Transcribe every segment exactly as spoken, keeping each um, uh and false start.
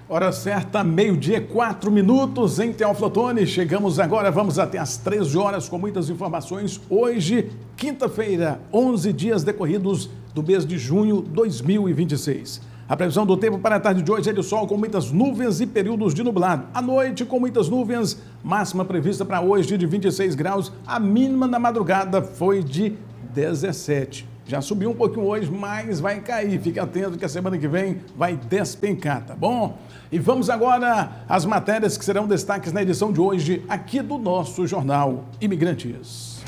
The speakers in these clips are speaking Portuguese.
Hora certa, meio-dia, quatro minutos em Teófilo Otoni. Chegamos agora, vamos até às treze horas com muitas informações. Hoje, quinta-feira, onze dias decorridos do mês de junho de dois mil e vinte e seis. A previsão do tempo para a tarde de hoje é de sol com muitas nuvens e períodos de nublado. À noite, com muitas nuvens, máxima prevista para hoje de vinte e seis graus. A mínima na madrugada foi de dezessete. Já subiu um pouquinho hoje, mas vai cair. Fique atento que a semana que vem vai despencar, tá bom? E vamos agora às matérias que serão destaques na edição de hoje aqui do nosso Jornal Imigrantes.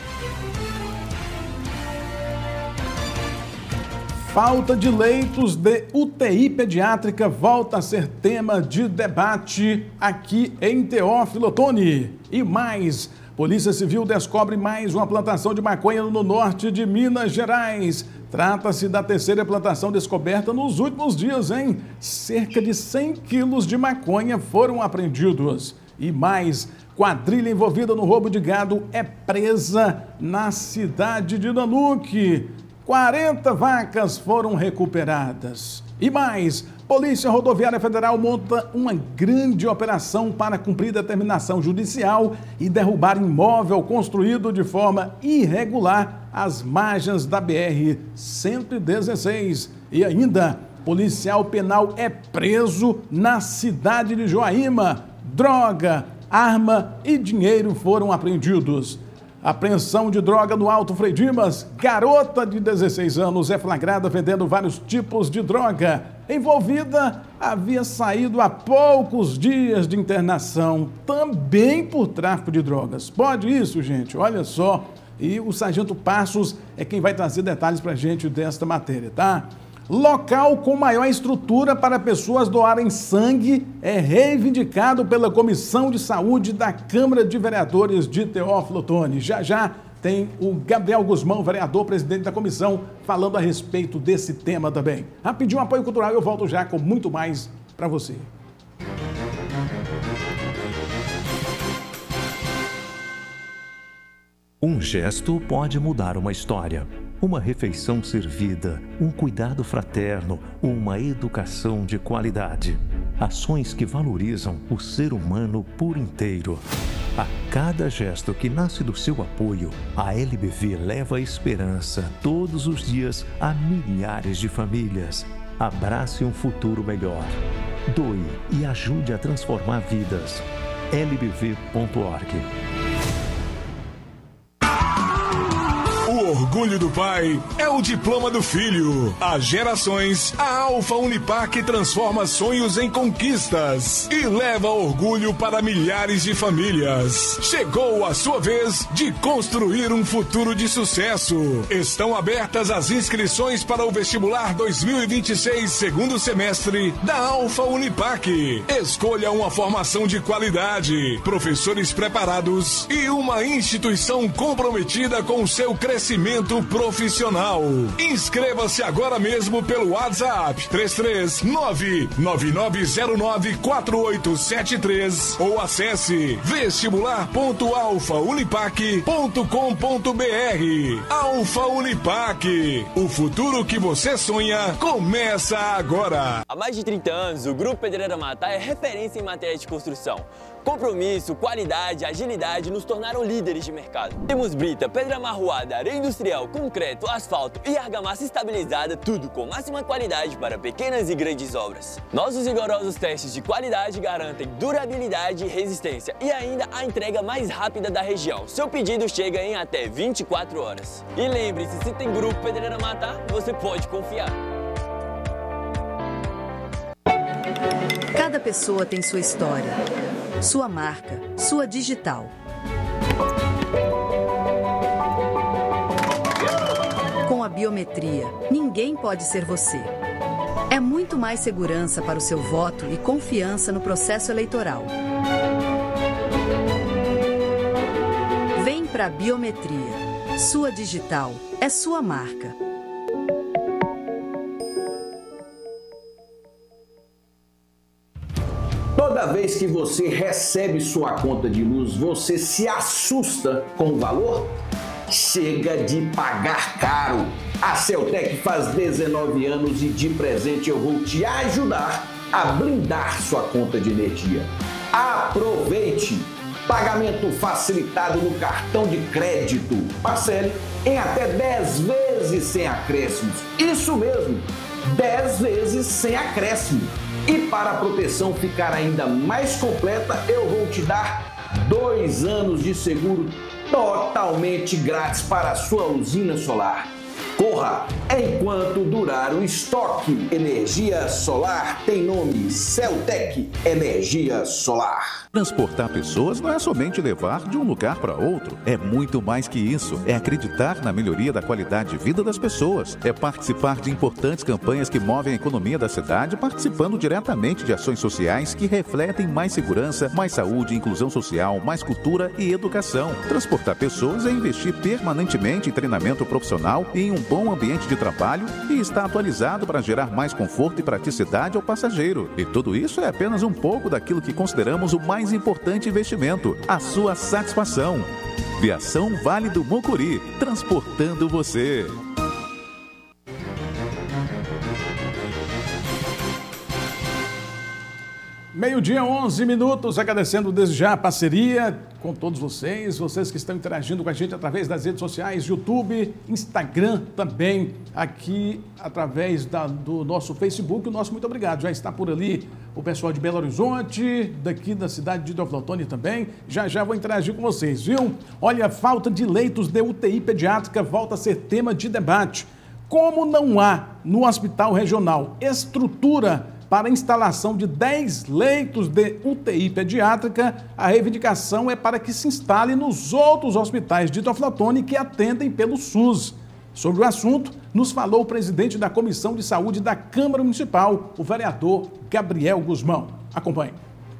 Falta de leitos de U T I pediátrica volta a ser tema de debate aqui em Teófilo Otoni. E mais, Polícia Civil descobre mais uma plantação de maconha no norte de Minas Gerais. Trata-se da terceira plantação descoberta nos últimos dias, hein? Cerca de cem quilos de maconha foram apreendidos. E mais, quadrilha envolvida no roubo de gado é presa na cidade de Nanuque. quarenta vacas foram recuperadas. E mais, Polícia Rodoviária Federal monta uma grande operação para cumprir determinação judicial e derrubar imóvel construído de forma irregular às margens da B R cento e dezesseis. E ainda, policial penal é preso na cidade de Joaíma. Droga, arma e dinheiro foram apreendidos. Apreensão de droga no Alto Frei Dimas. Garota de dezesseis anos é flagrada vendendo vários tipos de droga. Envolvida havia saído há poucos dias de internação, também por tráfico de drogas. Pode isso, gente? Olha só. E o sargento Passos é quem vai trazer detalhes para a gente desta matéria, tá? Local com maior estrutura para pessoas doarem sangue é reivindicado pela Comissão de Saúde da Câmara de Vereadores de Teófilo Otoni. Já já tem o Gabriel Guzmão, vereador, presidente da comissão, falando a respeito desse tema também. Rapidinho, um apoio cultural, eu volto já com muito mais para você. Um gesto pode mudar uma história. Uma refeição servida, um cuidado fraterno, uma educação de qualidade. Ações que valorizam o ser humano por inteiro. A cada gesto que nasce do seu apoio, a L B V leva esperança todos os dias a milhares de famílias. Abrace um futuro melhor. Doe e ajude a transformar vidas. L B V ponto org. O orgulho do pai é o diploma do filho. Há gerações, a Alfa Unipac transforma sonhos em conquistas e leva orgulho para milhares de famílias. Chegou a sua vez de construir um futuro de sucesso. Estão abertas as inscrições para o vestibular dois mil e vinte e seis, segundo semestre da Alfa Unipac. Escolha uma formação de qualidade, professores preparados e uma instituição comprometida com o seu crescimento profissional. Inscreva-se agora mesmo pelo WhatsApp três três nove nove nove zero nove quatro oito sete três ou acesse vestibular ponto alfa unipac ponto com ponto br. Alfa Unipac, o futuro que você sonha começa agora. Há mais de trinta anos, o Grupo Pedreira Matá é referência em matéria de construção. Compromisso, qualidade, agilidade nos tornaram líderes de mercado. Temos brita, pedra amarroada, areia industrial, concreto, asfalto e argamassa estabilizada, tudo com máxima qualidade para pequenas e grandes obras. Nossos rigorosos testes de qualidade garantem durabilidade e resistência e ainda a entrega mais rápida da região. Seu pedido chega em até vinte e quatro horas. E lembre-se, se tem Grupo Pedreira Matá, você pode confiar. Cada pessoa tem sua história, sua marca, sua digital. Com a biometria, ninguém pode ser você. É muito mais segurança para o seu voto e confiança no processo eleitoral. Vem para a biometria. Sua digital é sua marca. Toda vez que você recebe sua conta de luz, você se assusta com o valor? Chega de pagar caro! A Celtec faz dezenove anos e de presente eu vou te ajudar a blindar sua conta de energia. Aproveite! Pagamento facilitado no cartão de crédito. Parcele em até dez vezes sem acréscimos. Isso mesmo, dez vezes sem acréscimo. E para a proteção ficar ainda mais completa, eu vou te dar dois anos de seguro totalmente grátis para a sua usina solar. Corra enquanto durar o estoque. Energia solar tem nome: Celtec Energia Solar. Transportar pessoas não é somente levar de um lugar para outro. É muito mais que isso. É acreditar na melhoria da qualidade de vida das pessoas. É participar de importantes campanhas que movem a economia da cidade, participando diretamente de ações sociais que refletem mais segurança, mais saúde, inclusão social, mais cultura e educação. Transportar pessoas é investir permanentemente em treinamento profissional e em um bom ambiente de trabalho e está atualizado para gerar mais conforto e praticidade ao passageiro. E tudo isso é apenas um pouco daquilo que consideramos o mais importante investimento, a sua satisfação. Viação Vale do Mucuri, transportando você. Meio-dia, onze minutos, agradecendo desde já a parceria com todos vocês, vocês que estão interagindo com a gente através das redes sociais, YouTube, Instagram também, aqui através da, do nosso Facebook. O nosso muito obrigado, já está por ali o pessoal de Belo Horizonte, daqui da cidade de Teoflotone também, já já vou interagir com vocês, viu? Olha, falta de leitos de U T I pediátrica volta a ser tema de debate. Como não há no hospital regional estrutura para a instalação de dez leitos de U T I pediátrica, a reivindicação é para que se instale nos outros hospitais de Teoflotone que atendem pelo SUS. Sobre o assunto, nos falou o presidente da Comissão de Saúde da Câmara Municipal, o vereador Gabriel Guzmão. Acompanhe.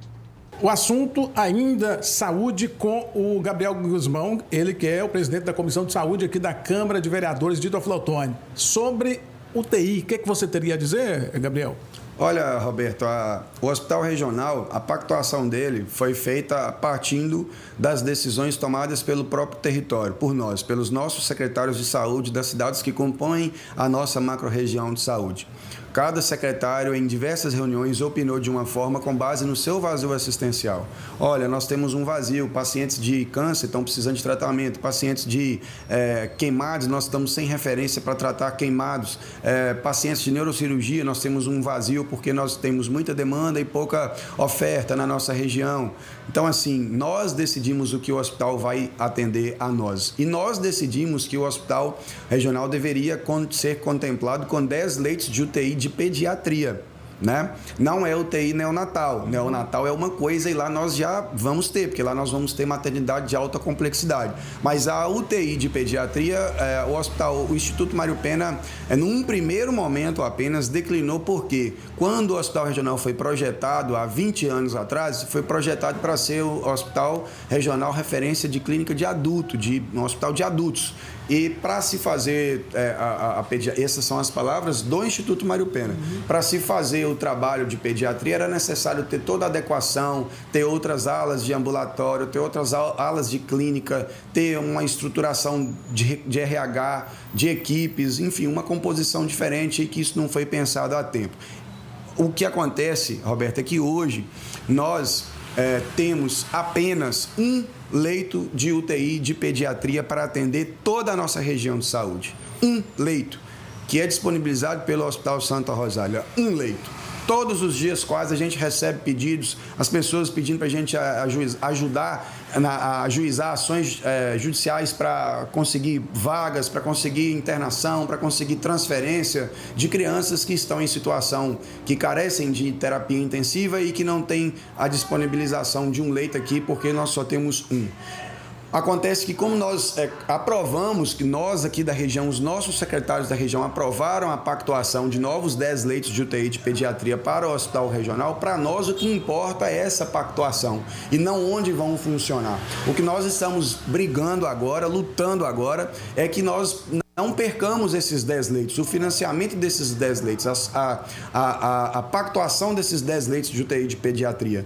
O assunto ainda saúde com o Gabriel Guzmão, ele que é o presidente da Comissão de Saúde aqui da Câmara de Vereadores de Teoflotone. Sobre U T I, o que, é que você teria a dizer, Gabriel? Olha, Roberto, a, o Hospital Regional, a pactuação dele foi feita partindo das decisões tomadas pelo próprio território, por nós, pelos nossos secretários de saúde das cidades que compõem a nossa macro-região de saúde. Cada secretário, em diversas reuniões, opinou de uma forma com base no seu vazio assistencial. Olha, nós temos um vazio, pacientes de câncer estão precisando de tratamento, pacientes de é, queimados, nós estamos sem referência para tratar queimados, é, pacientes de neurocirurgia, nós temos um vazio porque nós temos muita demanda e pouca oferta na nossa região. Então, assim, nós decidimos o que o hospital vai atender a nós. E nós decidimos que o Hospital Regional deveria ser contemplado com dez leitos de U T I de pediatria, né? Não é U T I neonatal. Neonatal é uma coisa e lá nós já vamos ter, porque lá nós vamos ter maternidade de alta complexidade. Mas a U T I de pediatria, é, o hospital, o Instituto Mário Pena, é, num primeiro momento apenas declinou, porque quando o Hospital Regional foi projetado há vinte anos atrás, foi projetado para ser o Hospital Regional referência de clínica de adulto, de um hospital de adultos. E para se fazer, é, a, a, a pedi... essas são as palavras do Instituto Mário Pena, uhum. Para se fazer o trabalho de pediatria era necessário ter toda a adequação, ter outras alas de ambulatório, ter outras alas de clínica, ter uma estruturação de, de R H, de equipes, enfim, uma composição diferente, e que isso não foi pensado há tempo. O que acontece, Roberto, é que hoje nós é, temos apenas um leito de U T I de pediatria para atender toda a nossa região de saúde. Um leito, que é disponibilizado pelo Hospital Santa Rosália. Um leito. Todos os dias quase a gente recebe pedidos, as pessoas pedindo para a gente ajudar a ajuizar ações é, judiciais para conseguir vagas, para conseguir internação, para conseguir transferência de crianças que estão em situação que carecem de terapia intensiva e que não têm a disponibilização de um leito aqui, porque nós só temos um. Acontece que como nós é, aprovamos, que nós aqui da região, os nossos secretários da região aprovaram a pactuação de novos dez leitos de U T I de pediatria para o Hospital Regional, para nós o que importa é essa pactuação e não onde vão funcionar. O que nós estamos brigando agora, lutando agora, é que nós não percamos esses dez leitos, o financiamento desses dez leitos, a, a, a, a pactuação desses dez leitos de U T I de pediatria.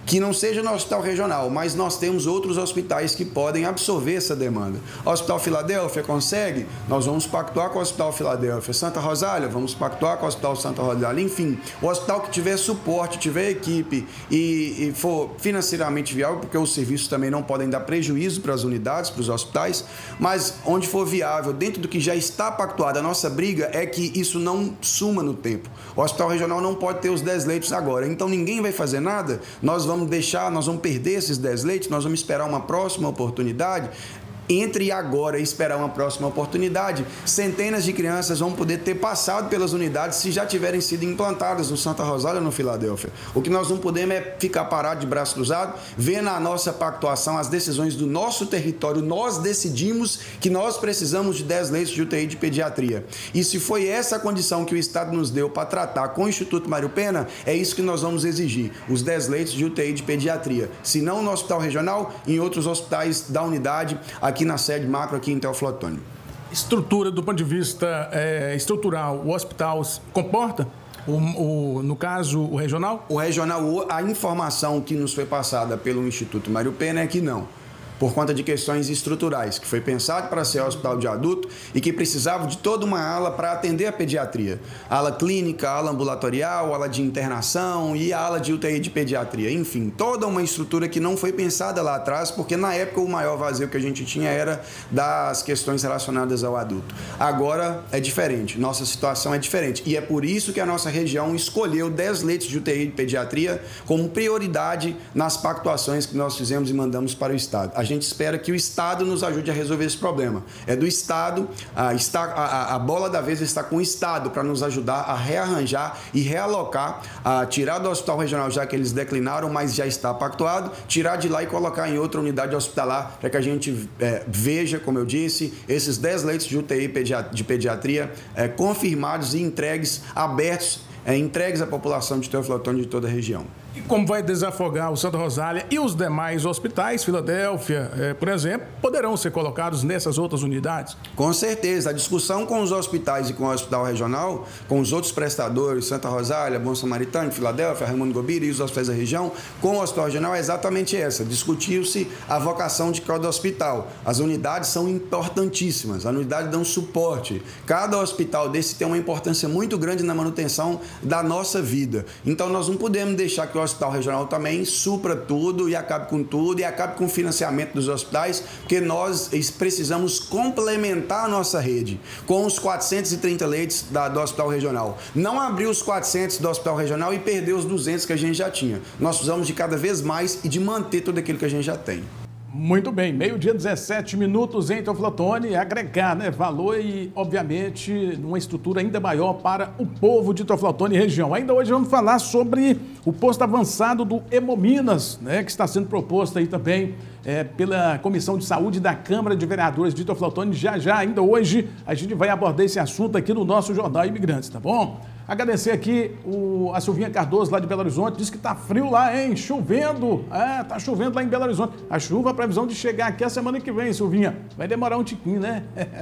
que não seja no hospital regional, mas nós temos outros hospitais que podem absorver essa demanda. O Hospital Filadélfia consegue? Nós vamos pactuar com o Hospital Filadélfia. Santa Rosália, vamos pactuar com o Hospital Santa Rosália. Enfim, o hospital que tiver suporte, tiver equipe e, e for financeiramente viável, porque os serviços também não podem dar prejuízo para as unidades, para os hospitais, mas onde for viável, dentro do que já está pactuado, a nossa briga é que isso não suma no tempo. O Hospital Regional não pode ter os dez leitos agora, então ninguém vai fazer nada, nós vamos deixar, nós vamos perder esses dez leitos, nós vamos esperar uma próxima oportunidade. Entre agora e esperar uma próxima oportunidade, centenas de crianças vão poder ter passado pelas unidades se já tiverem sido implantadas no Santa Rosália ou no Filadélfia. O que nós não podemos é ficar parado de braço cruzado, ver na nossa pactuação as decisões do nosso território. Nós decidimos que nós precisamos de dez leitos de U T I de pediatria. E se foi essa a condição que o Estado nos deu para tratar com o Instituto Mário Pena, é isso que nós vamos exigir, os dez leitos de U T I de pediatria. Se não no hospital regional, em outros hospitais da unidade, aqui na sede macro, aqui em Teófilo Otoni. Estrutura, do ponto de vista é, estrutural, o hospital comporta, o, o, no caso, o regional? O regional, a informação que nos foi passada pelo Instituto Mário Pena é que não, por conta de questões estruturais, que foi pensado para ser hospital de adulto e que precisava de toda uma ala para atender a pediatria. Ala clínica, ala ambulatorial, ala de internação e a ala de U T I de pediatria. Enfim, toda uma estrutura que não foi pensada lá atrás, porque na época o maior vazio que a gente tinha era das questões relacionadas ao adulto. Agora é diferente, nossa situação é diferente. E é por isso que a nossa região escolheu dez leitos de U T I de pediatria como prioridade nas pactuações que nós fizemos e mandamos para o Estado. A gente espera que o Estado nos ajude a resolver esse problema. É do Estado, a, está, a, a bola da vez está com o Estado para nos ajudar a rearranjar e realocar, a tirar do hospital regional, já que eles declinaram, mas já está pactuado, tirar de lá e colocar em outra unidade hospitalar, para que a gente é, veja, como eu disse, esses dez leitos de U T I de pediatria é, confirmados e entregues, abertos, é, entregues à população de Teófilo Otoni de toda a região. E como vai desafogar o Santa Rosália e os demais hospitais, Filadélfia, eh, por exemplo, poderão ser colocados nessas outras unidades? Com certeza. A discussão com os hospitais e com o hospital regional, com os outros prestadores, Santa Rosália, Bom Samaritano, Filadélfia, Raimundo Gobira e os hospitais da região, com o hospital regional é exatamente essa. Discutiu-se a vocação de cada hospital. As unidades são importantíssimas, as unidades dão suporte. Cada hospital desse tem uma importância muito grande na manutenção da nossa vida. Então, nós não podemos deixar que o hospital regional também supra tudo e acabe com tudo e acabe com o financiamento dos hospitais, porque nós precisamos complementar a nossa rede com os quatrocentos e trinta leitos da, do hospital regional. Não abrir os quatrocentos do hospital regional e perder os duzentos que a gente já tinha. Nós precisamos de cada vez mais e de manter tudo aquilo que a gente já tem. Muito bem, meio-dia, dezessete minutos em Teófilo Otoni, agregar, né, valor e, obviamente, uma estrutura ainda maior para o povo de Teófilo Otoni e região. Ainda hoje vamos falar sobre o posto avançado do Hemominas, né, que está sendo proposto aí também é, pela Comissão de Saúde da Câmara de Vereadores de Teófilo Otoni. Já, já, ainda hoje, a gente vai abordar esse assunto aqui no nosso Jornal Imigrantes, tá bom? Agradecer aqui o, a Silvinha Cardoso, lá de Belo Horizonte, diz que tá frio lá, hein? Chovendo. É, tá chovendo lá em Belo Horizonte. A chuva, a previsão de chegar aqui a semana que vem, Silvinha. Vai demorar um tiquinho, né?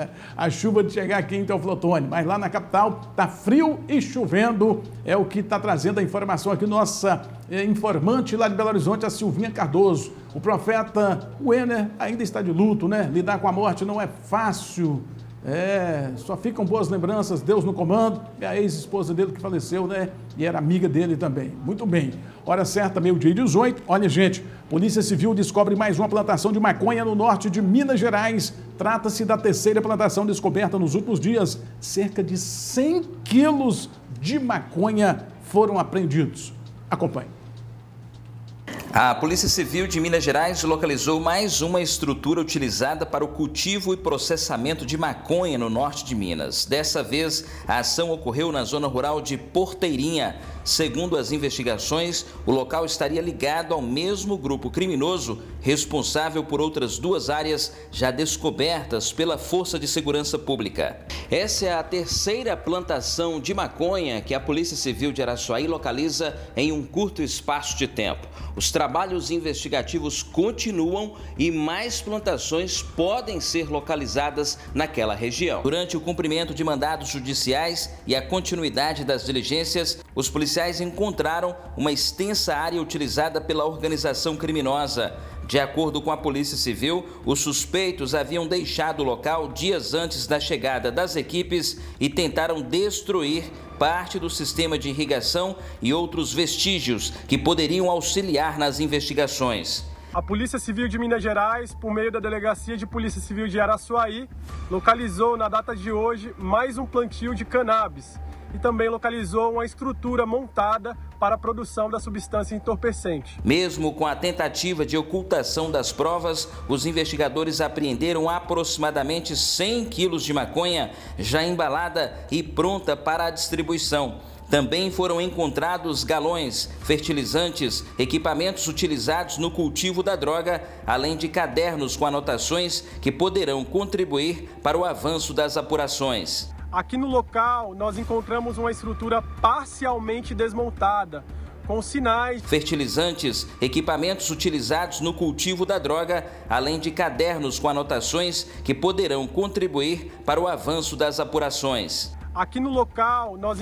A chuva de chegar aqui em Teófilo Otoni. Mas lá na capital tá frio e chovendo. É o que tá trazendo a informação aqui, nossa é, informante lá de Belo Horizonte, a Silvinha Cardoso. O profeta Wenner ainda está de luto, né? Lidar com a morte não é fácil. É, só ficam boas lembranças, Deus no comando, e a ex-esposa dele que faleceu, né, e era amiga dele também. Muito bem, hora certa, meio-dia e dezoito. Olha, gente, Polícia Civil descobre mais uma plantação de maconha no norte de Minas Gerais. Trata-se da terceira plantação descoberta nos últimos dias. Cerca de cem quilos de maconha foram apreendidos. Acompanhe. A Polícia Civil de Minas Gerais localizou mais uma estrutura utilizada para o cultivo e processamento de maconha no norte de Minas. Dessa vez, a ação ocorreu na zona rural de Porteirinha. Segundo as investigações, o local estaria ligado ao mesmo grupo criminoso responsável por outras duas áreas já descobertas pela Força de Segurança Pública. Essa é a terceira plantação de maconha que a Polícia Civil de Araçuaí localiza em um curto espaço de tempo. Os trabalhos investigativos continuam e mais plantações podem ser localizadas naquela região. Durante o cumprimento de mandados judiciais e a continuidade das diligências, os policiais encontraram uma extensa área utilizada pela organização criminosa. De acordo com a Polícia Civil, os suspeitos haviam deixado o local dias antes da chegada das equipes e tentaram destruir parte do sistema de irrigação e outros vestígios que poderiam auxiliar nas investigações. A Polícia Civil de Minas Gerais, por meio da Delegacia de Polícia Civil de Araçuaí, localizou na data de hoje mais um plantio de cannabis e também localizou uma estrutura montada para a produção da substância entorpecente. Mesmo com a tentativa de ocultação das provas, os investigadores apreenderam aproximadamente cem quilos de maconha já embalada e pronta para a distribuição. Também foram encontrados galões, fertilizantes, equipamentos utilizados no cultivo da droga, além de cadernos com anotações que poderão contribuir para o avanço das apurações. Aqui no local, nós encontramos uma estrutura parcialmente desmontada, com sinais, fertilizantes, equipamentos utilizados no cultivo da droga, além de cadernos com anotações que poderão contribuir para o avanço das apurações. Aqui no local, nós